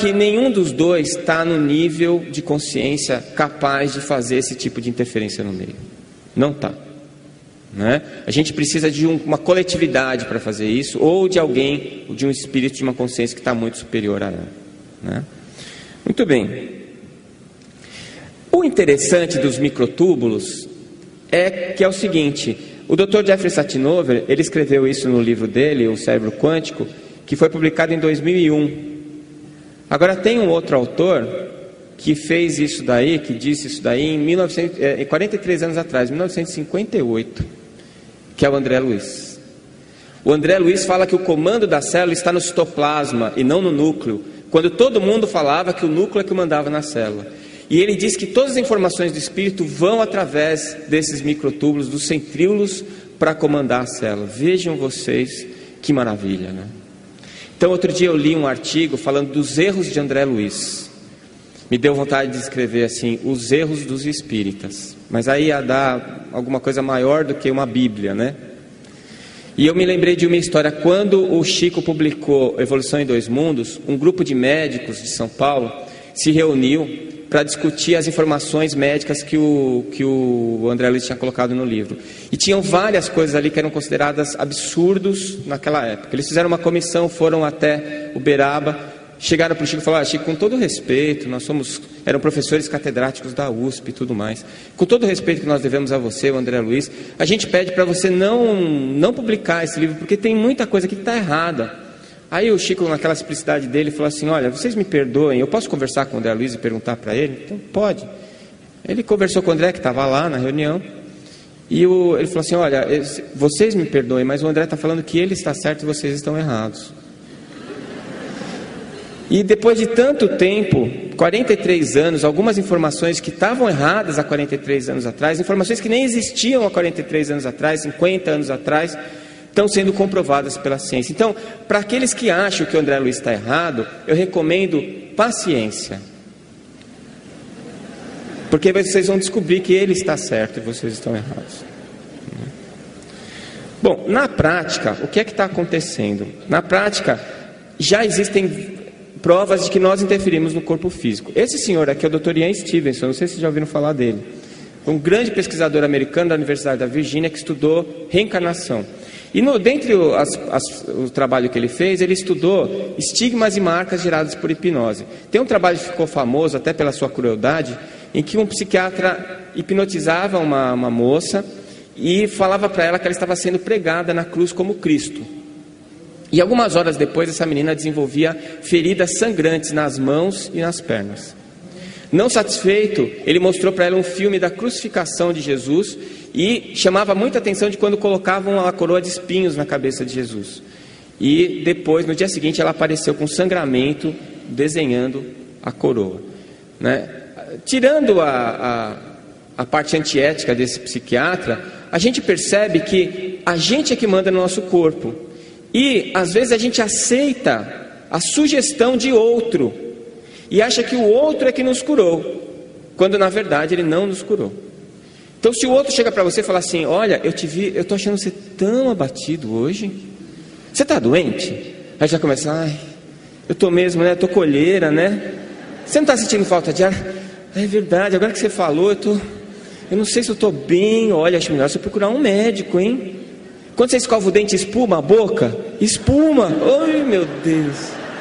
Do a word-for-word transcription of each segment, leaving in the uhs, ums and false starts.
que nenhum dos dois está no nível de consciência capaz de fazer esse tipo de interferência no meio. Não está. Né? A gente precisa de um, uma coletividade para fazer isso, ou de alguém, de um espírito, de uma consciência que está muito superior a ela. Né? Muito bem. O interessante dos microtúbulos é que é o seguinte: o doutor Jeffrey Satinover, ele escreveu isso no livro dele, O Cérebro Quântico, que foi publicado em dois mil e um. Agora tem um outro autor que fez isso daí, que disse isso daí em mil e novecentos, é, quarenta e três anos atrás, mil novecentos e cinquenta e oito, que é o André Luiz. O André Luiz fala que o comando da célula está no citoplasma e não no núcleo, quando todo mundo falava que o núcleo é que mandava na célula. E ele diz que todas as informações do espírito vão através desses microtúbulos, dos centríolos, para comandar a célula. Vejam vocês que maravilha, né? Então, outro dia eu li um artigo falando dos erros de André Luiz. Me deu vontade de escrever assim: os erros dos espíritas. Mas aí ia dar alguma coisa maior do que uma Bíblia, né? E eu me lembrei de uma história. Quando o Chico publicou Evolução em Dois Mundos, um grupo de médicos de São Paulo se reuniu para discutir as informações médicas que o, que o André Luiz tinha colocado no livro. E tinham várias coisas ali que eram consideradas absurdos naquela época. Eles fizeram uma comissão, foram até Uberaba, chegaram para o Chico e falaram: ah, Chico, com todo respeito, nós somos, eram professores catedráticos da U S P e tudo mais, com todo o respeito que nós devemos a você, o André Luiz, a gente pede para você não, não publicar esse livro, porque tem muita coisa aqui que está errada. Aí o Chico, naquela simplicidade dele, falou assim: olha, vocês me perdoem, eu posso conversar com o André Luiz e perguntar para ele? Então, pode. Ele conversou com o André, que estava lá na reunião, e o, ele falou assim: olha, vocês me perdoem, mas o André está falando que ele está certo e vocês estão errados. E depois de tanto tempo, quarenta e três anos, algumas informações que estavam erradas há quarenta e três anos atrás, informações que nem existiam há quarenta e três anos atrás, cinquenta anos atrás, estão sendo comprovadas pela ciência. Então, para aqueles que acham que o André Luiz está errado, eu recomendo paciência. Porque vocês vão descobrir que ele está certo e vocês estão errados. Bom, na prática, o que é que está acontecendo? Na prática, já existem provas de que nós interferimos no corpo físico. Esse senhor aqui é o doutor Ian Stevenson, não sei se vocês já ouviram falar dele. Um grande pesquisador americano da Universidade da Virgínia que estudou reencarnação. E no, dentre o, as, as, o trabalho que ele fez, ele estudou estigmas e marcas geradas por hipnose. Tem um trabalho que ficou famoso, até pela sua crueldade, em que um psiquiatra hipnotizava uma, uma moça e falava para ela que ela estava sendo pregada na cruz como Cristo. E algumas horas depois, essa menina desenvolvia feridas sangrantes nas mãos e nas pernas. Não satisfeito, ele mostrou para ela um filme da crucificação de Jesus e chamava muita atenção de quando colocavam a coroa de espinhos na cabeça de Jesus. E depois, no dia seguinte, ela apareceu com sangramento, desenhando a coroa. Né? Tirando a, a, a parte antiética desse psiquiatra, a gente percebe que a gente é que manda no nosso corpo. E, às vezes, a gente aceita a sugestão de outro e acha que o outro é que nos curou, quando, na verdade, ele não nos curou. Então, se o outro chega para você e fala assim: olha, eu te vi, eu estou achando você tão abatido hoje, você está doente? Aí já começa: ai, eu estou mesmo, né? Estou colheira, né? Você não está sentindo falta de ar? É verdade, agora que você falou, eu, tô, eu não sei se eu estou bem. Olha, acho melhor você procurar um médico, hein? Quando você escova o dente, espuma a boca? Espuma! Ai, meu Deus!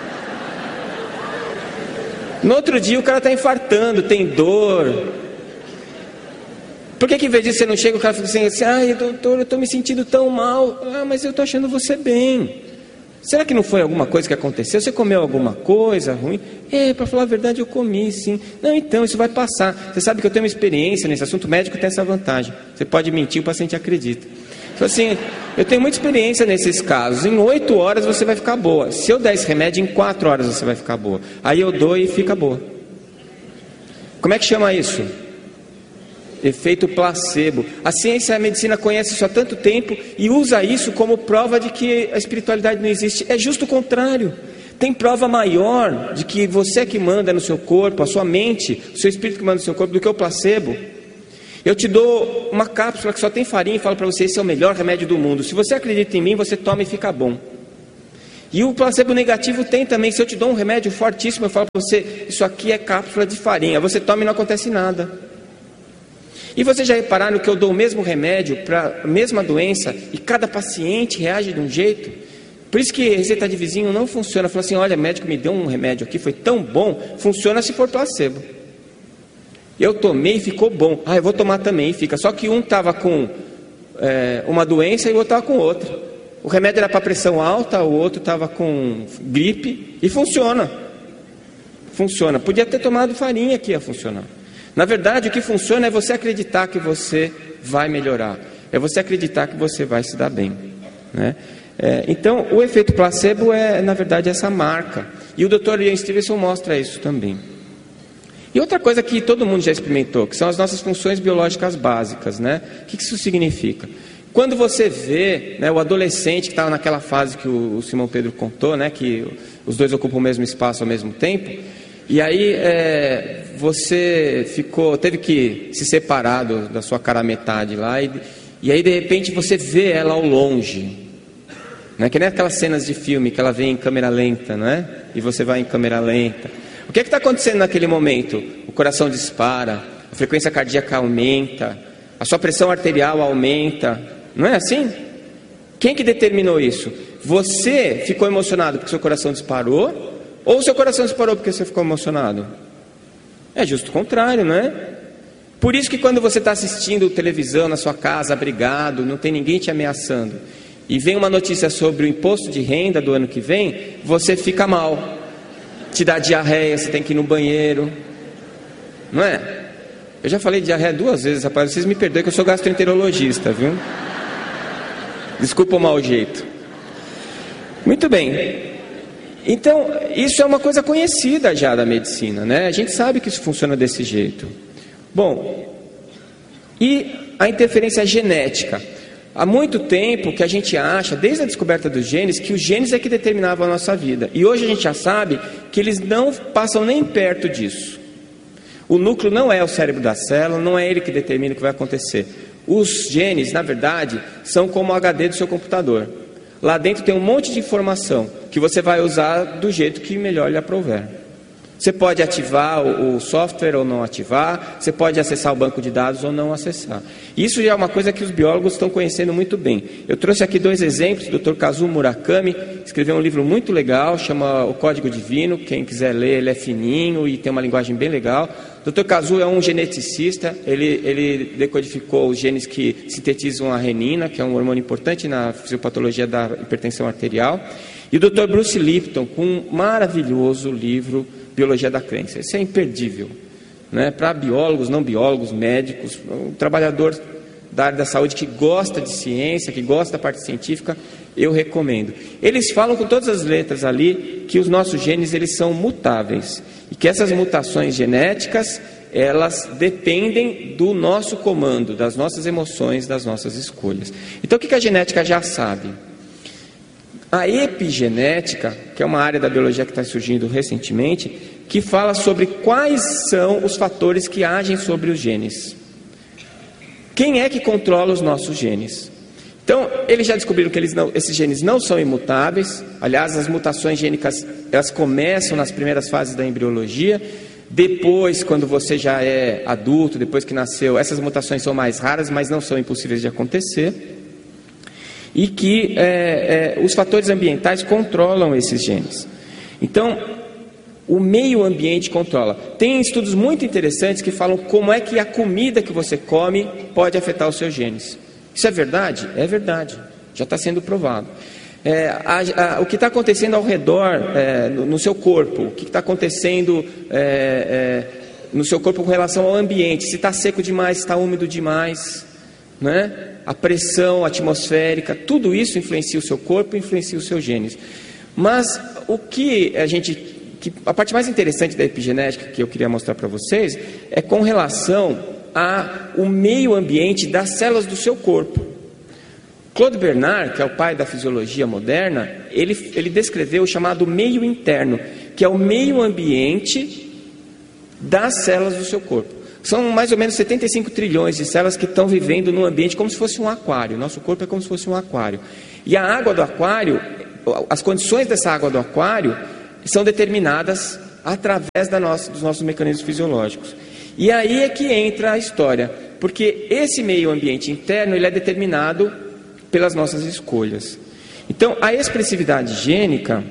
No outro dia o cara está infartando, tem dor. Por que que em vez disso você não chega, o cara fica assim, assim: ai, doutor, eu estou me sentindo tão mal. Ah, mas eu estou achando você bem. Será que não foi alguma coisa que aconteceu? Você comeu alguma coisa ruim? É, para falar a verdade, eu comi, sim. Não, então, isso vai passar. Você sabe que eu tenho uma experiência nesse assunto, o médico tem essa vantagem. Você pode mentir, o paciente acredita. Então, assim, eu tenho muita experiência nesses casos. Em oito horas você vai ficar boa. Se eu der esse remédio, em quatro horas você vai ficar boa. Aí eu dou e fica boa. Como é que chama isso? Efeito placebo. A ciência e a medicina conhecem isso há tanto tempo e usa isso como prova de que a espiritualidade não existe. É justo o contrário. Tem prova maior de que você é que manda no seu corpo, a sua mente, o seu espírito que manda no seu corpo, do que o placebo. Eu te dou uma cápsula que só tem farinha e falo para você: esse é o melhor remédio do mundo. Se você acredita em mim, você toma e fica bom. E o placebo negativo tem também. Se eu te dou um remédio fortíssimo, eu falo para você, isso aqui é cápsula de farinha, você toma e não acontece nada. E vocês já repararam que eu dou o mesmo remédio para a mesma doença e cada paciente reage de um jeito? Por isso que receita de vizinho não funciona. Fala assim, olha, médico me deu um remédio aqui, foi tão bom, funciona se for placebo. Eu tomei e ficou bom. Ah, eu vou tomar também e fica. Só que um estava com é, uma doença e o outro estava com outra. O remédio era para pressão alta, o outro estava com gripe e funciona. Funciona. Podia ter tomado farinha que ia funcionar. Na verdade, o que funciona é você acreditar que você vai melhorar. É você acreditar que você vai se dar bem, né? É, então, o efeito placebo é, na verdade, essa marca. E o doutor Ian Stevenson mostra isso também. E outra coisa que todo mundo já experimentou, que são as nossas funções biológicas básicas, né? O que isso significa? Quando você vê, né, o adolescente que estava naquela fase que o, o Simão Pedro contou, né, que os dois ocupam o mesmo espaço ao mesmo tempo, e aí é, você ficou, teve que se separar do, da sua cara metade lá, e, e aí de repente você vê ela ao longe, né, que nem aquelas cenas de filme que ela vem em câmera lenta, né, e você vai em câmera lenta. O que é que está acontecendo naquele momento? O coração dispara, a frequência cardíaca aumenta, a sua pressão arterial aumenta. Não é assim? Quem que determinou isso? Você ficou emocionado porque seu coração disparou? Ou seu coração disparou porque você ficou emocionado? É justo o contrário, não é? Por isso que quando você está assistindo televisão na sua casa, abrigado, não tem ninguém te ameaçando, e vem uma notícia sobre o imposto de renda do ano que vem, você fica mal. Te dá diarreia, você tem que ir no banheiro. Não é? Eu já falei de diarreia duas vezes, rapaz. Vocês me perdoem que eu sou gastroenterologista, viu? Desculpa o mau jeito. Muito bem. Então, isso é uma coisa conhecida já da medicina, né? A gente sabe que isso funciona desse jeito. Bom, e a interferência genética? Há muito tempo que a gente acha, desde a descoberta dos genes, que os genes é que determinavam a nossa vida. E hoje a gente já sabe que eles não passam nem perto disso. O núcleo não é o cérebro da célula, não é ele que determina o que vai acontecer. Os genes, na verdade, são como o H D do seu computador. Lá dentro tem um monte de informação que você vai usar do jeito que melhor lhe aprouver. Você pode ativar o software ou não ativar, você pode acessar o banco de dados ou não acessar. Isso já é uma coisa que os biólogos estão conhecendo muito bem. Eu trouxe aqui dois exemplos. O doutor Kazuo Murakami escreveu um livro muito legal, chama O Código Divino. Quem quiser ler, ele é fininho e tem uma linguagem bem legal. O doutor Kazuo é um geneticista, ele, ele decodificou os genes que sintetizam a renina, que é um hormônio importante na fisiopatologia da hipertensão arterial. E o doutor Bruce Lipton, com um maravilhoso livro, Biologia da Crença. Isso é imperdível, né? Para biólogos, não biólogos, médicos, um trabalhador da área da saúde que gosta de ciência, que gosta da parte científica, eu recomendo. Eles falam com todas as letras ali que os nossos genes eles são mutáveis e que essas mutações genéticas elas dependem do nosso comando, das nossas emoções, das nossas escolhas. Então o que a genética já sabe? A epigenética, que é uma área da biologia que está surgindo recentemente, que fala sobre quais são os fatores que agem sobre os genes. Quem é que controla os nossos genes? Então, eles já descobriram que eles não, esses genes não são imutáveis. Aliás, as mutações gênicas, elas começam nas primeiras fases da embriologia. Depois, quando você já é adulto, depois que nasceu, essas mutações são mais raras, mas não são impossíveis de acontecer. E que é, é, os fatores ambientais controlam esses genes. Então, o meio ambiente controla. Tem estudos muito interessantes que falam como é que a comida que você come pode afetar os seus genes. Isso é verdade? É verdade. Já está sendo provado. É, a, a, o que está acontecendo ao redor, é, no, no seu corpo, o que está acontecendo é, é, no seu corpo com relação ao ambiente, se está seco demais, se está úmido demais, né? A pressão atmosférica, tudo isso influencia o seu corpo, influencia os seus genes. Mas o que a gente, que, a parte mais interessante da epigenética que eu queria mostrar para vocês é com relação ao meio ambiente das células do seu corpo. Claude Bernard, que é o pai da fisiologia moderna, ele, ele descreveu o chamado meio interno, que é o meio ambiente das células do seu corpo. São mais ou menos setenta e cinco trilhões de células que estão vivendo num ambiente como se fosse um aquário. Nosso corpo é como se fosse um aquário. E a água do aquário as condições dessa água do aquário são determinadas através da nossa, dos nossos mecanismos fisiológicos. E aí é que entra a história, porque esse meio ambiente interno ele é determinado pelas nossas escolhas. Então, a expressividade gênica,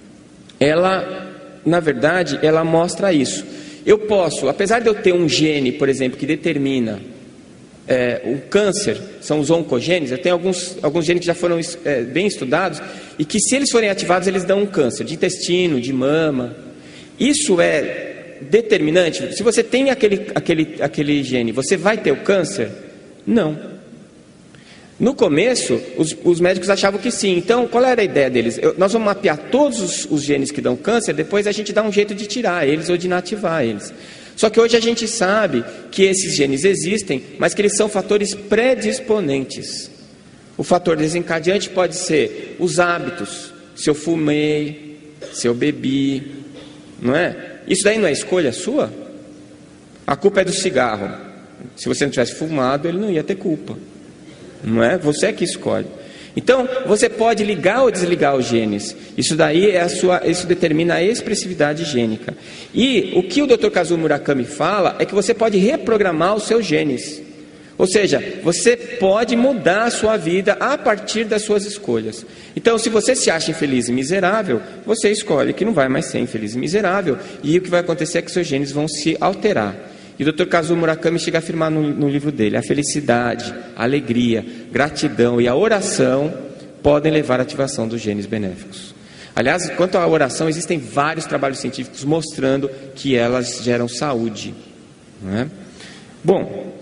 ela, na verdade, ela mostra isso. Eu posso, apesar de eu ter um gene, por exemplo, que determina é, o câncer, são os oncogenes, eu tenho alguns, alguns genes que já foram é, bem estudados, e que se eles forem ativados, eles dão um câncer de intestino, de mama. Isso é determinante? Se você tem aquele, aquele, aquele gene, você vai ter o câncer? Não. No começo, os, os médicos achavam que sim. Então, qual era a ideia deles? Eu, nós vamos mapear todos os, os genes que dão câncer, depois a gente dá um jeito de tirar eles ou de inativar eles. Só que hoje a gente sabe que esses genes existem, mas que eles são fatores predisponentes. O fator desencadeante pode ser os hábitos. Se eu fumei, se eu bebi, não é? Isso daí não é escolha sua? A culpa é do cigarro. Se você não tivesse fumado, ele não ia ter culpa. Não é? Você é que escolhe. Então, você pode ligar ou desligar os genes. Isso daí é a sua, isso determina a expressividade gênica. E o que o doutor Kazuo Murakami fala é que você pode reprogramar os seus genes. Ou seja, você pode mudar a sua vida a partir das suas escolhas. Então, se você se acha infeliz e miserável, você escolhe que não vai mais ser infeliz e miserável. E o que vai acontecer é que seus genes vão se alterar. E o doutor Kazuo Murakami chega a afirmar no, no livro dele: a felicidade, a alegria, gratidão e a oração podem levar à ativação dos genes benéficos. Aliás, quanto à oração, existem vários trabalhos científicos mostrando que elas geram saúde, não é? Bom,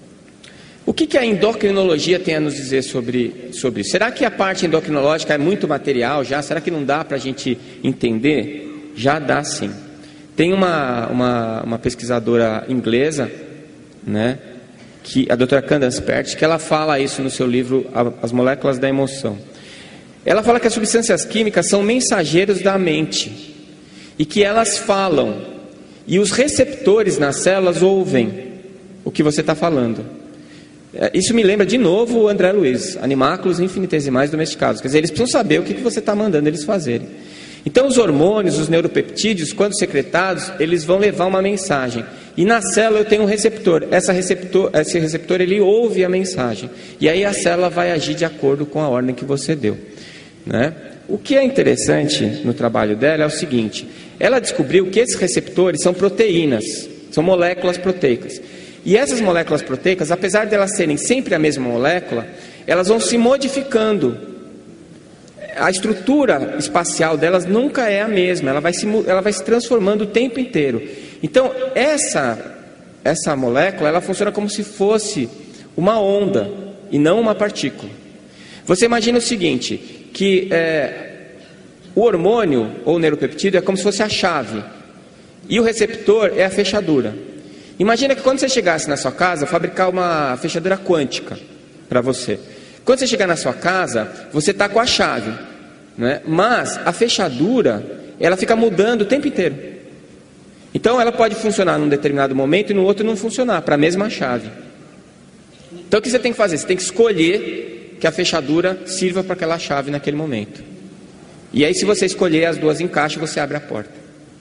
o que, que a endocrinologia tem a nos dizer sobre, sobre isso? Será que a parte endocrinológica é muito material já? Será que não dá para a gente entender? Já dá sim. Tem uma, uma, uma pesquisadora inglesa, né, que, a doutora Candace Pert, que ela fala isso no seu livro As Moléculas da Emoção. Ela fala que as substâncias químicas são mensageiros da mente e que elas falam, e os receptores nas células ouvem o que você está falando. Isso me lembra de novo o André Luiz, animáculos infinitesimais domesticados. Quer dizer, eles precisam saber o que você está mandando eles fazerem. Então os hormônios, os neuropeptídeos, quando secretados, eles vão levar uma mensagem. E na célula eu tenho um receptor. Essa receptor, esse receptor ele ouve a mensagem. E aí a célula vai agir de acordo com a ordem que você deu, né? O que é interessante no trabalho dela é o seguinte: ela descobriu que esses receptores são proteínas, são moléculas proteicas. E essas moléculas proteicas, apesar de elas serem sempre a mesma molécula, elas vão se modificando. A estrutura espacial delas nunca é a mesma, ela vai se, ela vai se transformando o tempo inteiro. Então, essa, essa molécula, ela funciona como se fosse uma onda e não uma partícula. Você imagina o seguinte, que é, o hormônio ou neuropeptídeo é como se fosse a chave e o receptor é a fechadura. Imagina que quando você chegasse na sua casa, fabricar uma fechadura quântica para você. Quando você chegar na sua casa, você está com a chave, né? Mas a fechadura, ela fica mudando o tempo inteiro. Então ela pode funcionar num determinado momento e no outro não funcionar, para a mesma chave. Então o que você tem que fazer? Você tem que escolher que a fechadura sirva para aquela chave naquele momento. E aí, se você escolher, as duas encaixam, você abre a porta.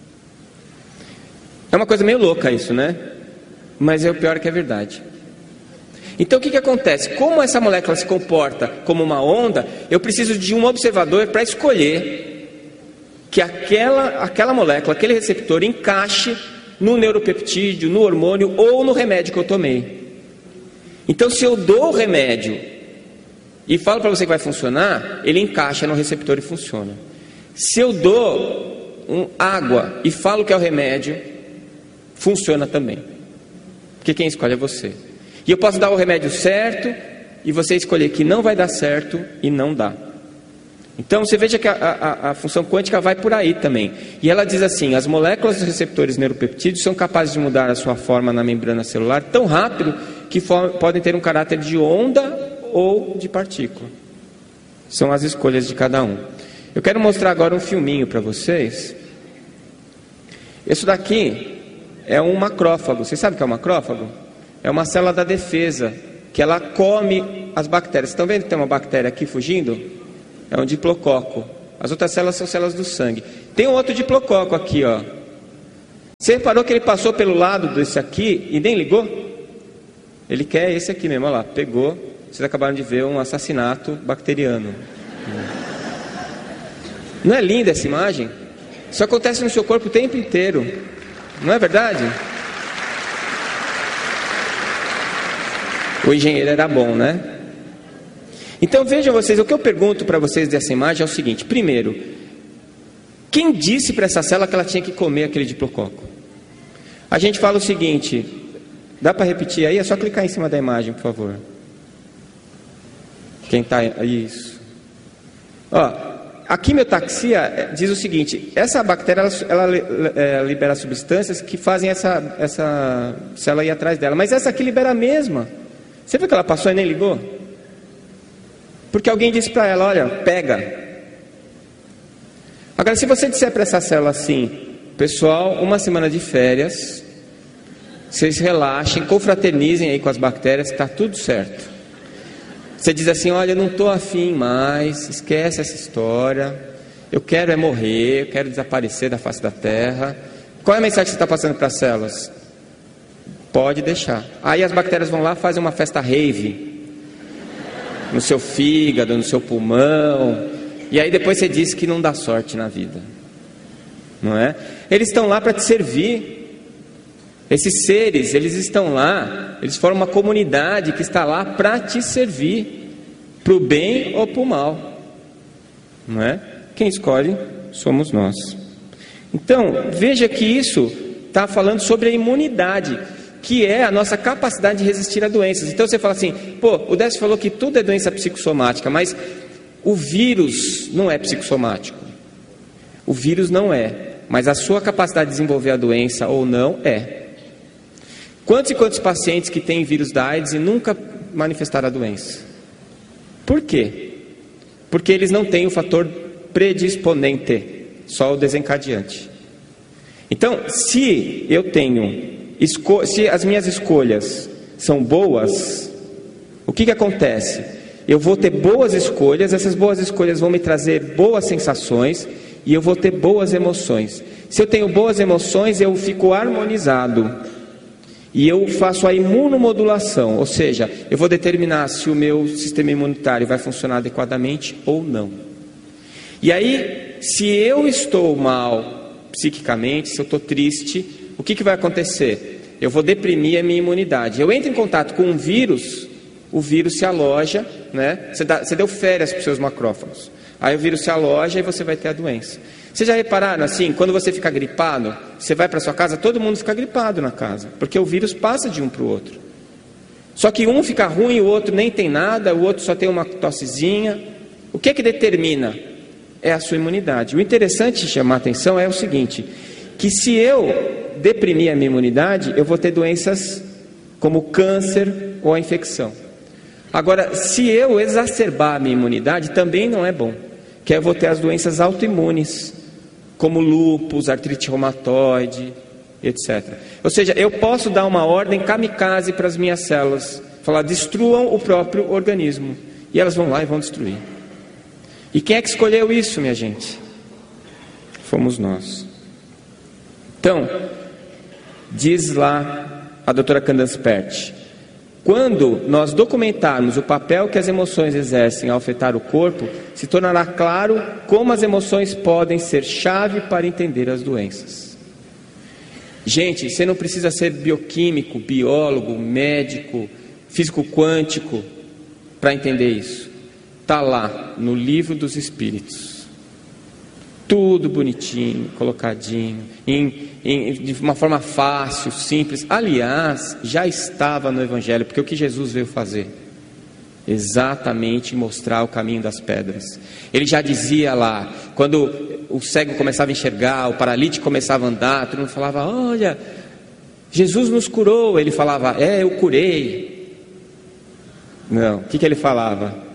É uma coisa meio louca isso, né? Mas é o pior que é verdade. Então o que, que acontece? Como essa molécula se comporta como uma onda, eu preciso de um observador para escolher que aquela, aquela molécula, aquele receptor encaixe no neuropeptídeo, no hormônio ou no remédio que eu tomei. Então, se eu dou o remédio e falo para você que vai funcionar, ele encaixa no receptor e funciona. Se eu dou um, água e falo que é o remédio, funciona também. Porque quem escolhe é você. E eu posso dar o remédio certo e você escolher que não vai dar certo e não dá. Então você veja que a, a, a função quântica vai por aí também. E ela diz assim: as moléculas dos receptores neuropeptídeos são capazes de mudar a sua forma na membrana celular tão rápido que for, podem ter um caráter de onda ou de partícula. São as escolhas de cada um. Eu quero mostrar agora um filminho para vocês. Isso daqui é um macrófago. Vocês sabem o que é um macrófago? É uma célula da defesa, que ela come as bactérias. Estão vendo que tem uma bactéria aqui fugindo? É um diplococo. As outras células são células do sangue. Tem um outro diplococo aqui, ó. Você reparou que ele passou pelo lado desse aqui e nem ligou? Ele quer esse aqui mesmo, olha lá, pegou. Vocês acabaram de ver um assassinato bacteriano. Não é linda essa imagem? Isso acontece no seu corpo o tempo inteiro. Não é verdade? O engenheiro era bom, né? Então vejam vocês, o que eu pergunto para vocês dessa imagem é o seguinte. Primeiro, quem disse para essa célula que ela tinha que comer aquele diplococo? A gente fala o seguinte, dá para repetir aí? É só clicar em cima da imagem, por favor. Quem está... Isso. Ó, a quimiotaxia diz o seguinte, essa bactéria, ela, ela é, libera substâncias que fazem essa, essa célula ir atrás dela. Mas essa aqui libera a mesma. Você viu que ela passou e nem ligou? Porque alguém disse para ela, olha, pega. Agora, se você disser para essa célula assim, pessoal, uma semana de férias, vocês relaxem, confraternizem aí com as bactérias, está tudo certo. Você diz assim, olha, eu não estou afim mais, esquece essa história, eu quero é morrer, eu quero desaparecer da face da terra. Qual é a mensagem que você está passando para as células? Pode deixar. Aí as bactérias vão lá, fazem uma festa rave, no seu fígado, no seu pulmão, e aí depois você diz que não dá sorte na vida, não é? Eles estão lá para te servir. Esses seres, eles estão lá, eles formam uma comunidade que está lá para te servir, para o bem ou para o mal, não é? Quem escolhe somos nós. Então, veja que isso está falando sobre a imunidade, que é a nossa capacidade de resistir a doenças. Então você fala assim, pô, o Décio falou que tudo é doença psicossomática, mas o vírus não é psicossomático. O vírus não é, mas a sua capacidade de desenvolver a doença ou não é. Quantos e quantos pacientes que têm vírus da AIDS e nunca manifestaram a doença? Por quê? Porque eles não têm o fator predisponente, só o desencadeante. Então, se eu tenho, se as minhas escolhas são boas, o que que acontece? Eu vou ter boas escolhas, essas boas escolhas vão me trazer boas sensações e eu vou ter boas emoções. Se eu tenho boas emoções, eu fico harmonizado. E eu faço a imunomodulação, ou seja, eu vou determinar se o meu sistema imunitário vai funcionar adequadamente ou não. E aí, se eu estou mal psiquicamente, se eu estou triste, o que que vai acontecer? Eu vou deprimir a minha imunidade. Eu entro em contato com um vírus, o vírus se aloja, né? Você, dá, você deu férias para os seus macrófagos. Aí o vírus se aloja e você vai ter a doença. Vocês já repararam assim, quando você fica gripado, você vai para sua casa, todo mundo fica gripado na casa, porque o vírus passa de um para o outro. Só que um fica ruim, o outro nem tem nada, o outro só tem uma tossezinha. O que é que determina? É a sua imunidade. O interessante de chamar a atenção é o seguinte, que se eu deprimir a minha imunidade, eu vou ter doenças como câncer ou a infecção. Agora, se eu exacerbar a minha imunidade, também não é bom, que eu vou ter as doenças autoimunes, como lúpus, artrite reumatoide, etcétera. Ou seja, eu posso dar uma ordem kamikaze para as minhas células, falar, destruam o próprio organismo, e elas vão lá e vão destruir. E quem é que escolheu isso, minha gente? Fomos nós. Então, diz lá a doutora Candace Pert, quando nós documentarmos o papel que as emoções exercem ao afetar o corpo, se tornará claro como as emoções podem ser chave para entender as doenças. Gente, você não precisa ser bioquímico, biólogo, médico, físico quântico para entender isso. Está lá no livro dos Espíritos. Tudo bonitinho, colocadinho, em, em, de uma forma fácil, simples. Aliás, já estava no Evangelho, porque o que Jesus veio fazer? Exatamente mostrar o caminho das pedras. Ele já dizia lá, quando o cego começava a enxergar, o paralítico começava a andar, todo mundo falava, olha, Jesus nos curou. Ele falava, é, eu curei. Não, o que, que ele falava?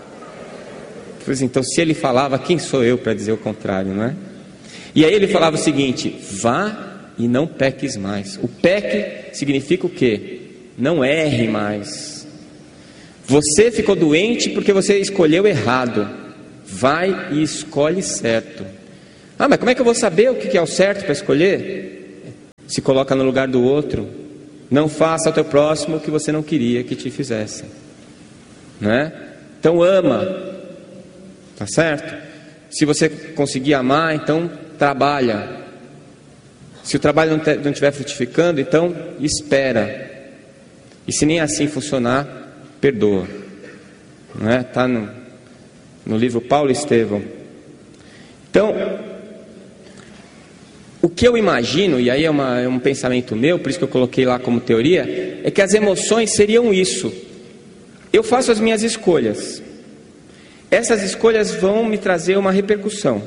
Então, se ele falava, quem sou eu para dizer o contrário, não é? E aí ele falava o seguinte, vá e não peques mais. O peque significa o quê? Não erre mais. Você ficou doente porque você escolheu errado. Vai e escolhe certo. Ah, mas como é que eu vou saber o que é o certo para escolher? Se coloca no lugar do outro. Não faça ao teu próximo o que você não queria que te fizesse, né? Então ama, tá certo? Se você conseguir amar, então trabalha. Se o trabalho não estiver frutificando, então espera. E se nem assim funcionar, perdoa, não é? Tá no, no livro Paulo e Estevão. Então, o que eu imagino, e aí é, uma, é um pensamento meu, por isso que eu coloquei lá como teoria, é que as emoções seriam isso. Eu faço as minhas escolhas. Essas escolhas vão me trazer uma repercussão.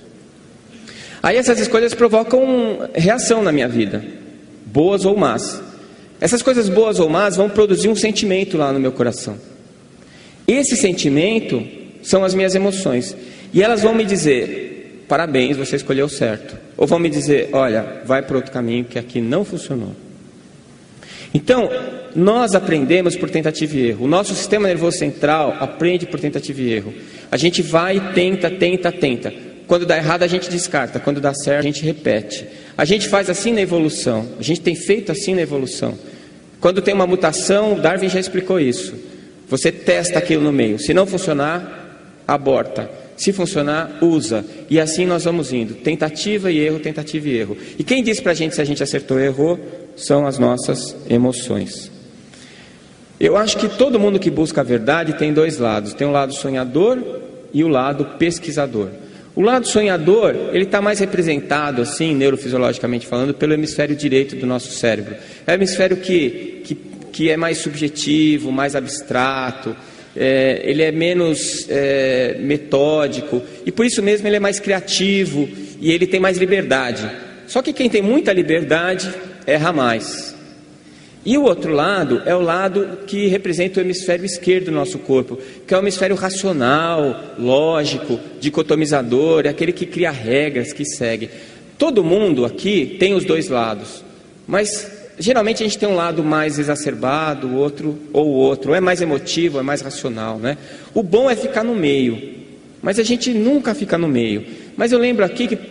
Aí essas escolhas provocam reação na minha vida, boas ou más. Essas coisas boas ou más vão produzir um sentimento lá no meu coração. Esse sentimento são as minhas emoções. E elas vão me dizer, parabéns, você escolheu certo. Ou vão me dizer, olha, vai para outro caminho que aqui não funcionou. Então, nós aprendemos por tentativa e erro. O nosso sistema nervoso central aprende por tentativa e erro. A gente vai, tenta, tenta, tenta. Quando dá errado a gente descarta, quando dá certo a gente repete. A gente faz assim na evolução, a gente tem feito assim na evolução. Quando tem uma mutação, Darwin já explicou isso. Você testa aquilo no meio, se não funcionar, aborta. Se funcionar, usa. E assim nós vamos indo, tentativa e erro, tentativa e erro. E quem diz pra gente se a gente acertou ou errou, são as nossas emoções. Eu acho que todo mundo que busca a verdade tem dois lados. Tem o lado sonhador e o lado pesquisador. O lado sonhador, ele está mais representado, assim, neurofisiologicamente falando, pelo hemisfério direito do nosso cérebro. É o hemisfério que, que, que é mais subjetivo, mais abstrato, é, ele é menos é, metódico, e por isso mesmo ele é mais criativo, e ele tem mais liberdade. Só que quem tem muita liberdade, erra mais. E o outro lado é o lado que representa o hemisfério esquerdo do nosso corpo, que é o hemisfério racional, lógico, dicotomizador, é aquele que cria regras, que segue. Todo mundo aqui tem os dois lados, mas geralmente a gente tem um lado mais exacerbado, o outro ou o outro, ou é mais emotivo, é mais racional, né? O bom é ficar no meio, mas a gente nunca fica no meio. Mas eu lembro aqui que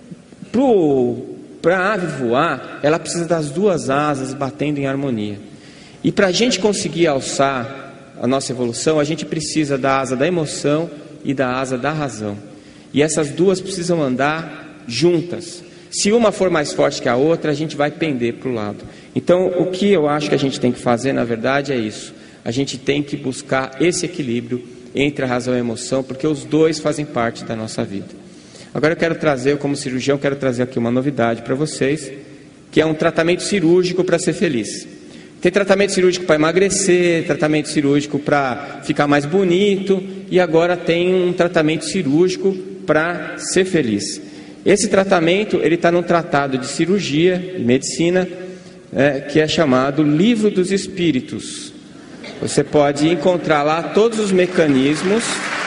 pro Para a ave voar, ela precisa das duas asas batendo em harmonia. E para a gente conseguir alçar a nossa evolução, a gente precisa da asa da emoção e da asa da razão. E essas duas precisam andar juntas. Se uma for mais forte que a outra, a gente vai pender para o lado. Então, o que eu acho que a gente tem que fazer, na verdade, é isso. A gente tem que buscar esse equilíbrio entre a razão e a emoção, porque os dois fazem parte da nossa vida. Agora eu quero trazer, eu como cirurgião, quero trazer aqui uma novidade para vocês, que é um tratamento cirúrgico para ser feliz. Tem tratamento cirúrgico para emagrecer, tratamento cirúrgico para ficar mais bonito, e agora tem um tratamento cirúrgico para ser feliz. Esse tratamento, ele está num tratado de cirurgia, de medicina, é, que é chamado Livro dos Espíritos. Você pode encontrar lá todos os mecanismos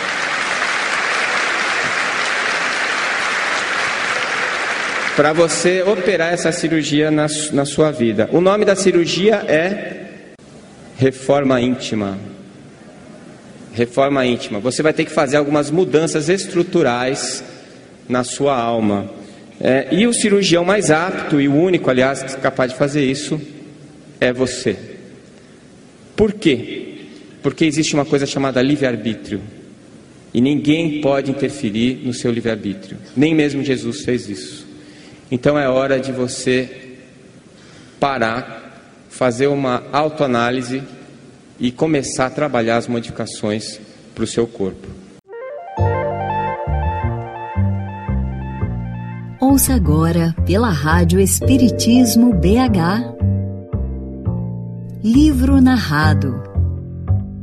para você operar essa cirurgia na, na sua vida. O nome da cirurgia é Reforma Íntima. Reforma Íntima. Você vai ter que fazer algumas mudanças estruturais na sua alma. É, e o cirurgião mais apto, e o único, aliás, capaz de fazer isso, é você. Por quê? Porque existe uma coisa chamada livre-arbítrio. E ninguém pode interferir no seu livre-arbítrio. Nem mesmo Jesus fez isso. Então é hora de você parar, fazer uma autoanálise e começar a trabalhar as modificações para o seu corpo. Ouça agora pela Rádio Espiritismo B H. Livro narrado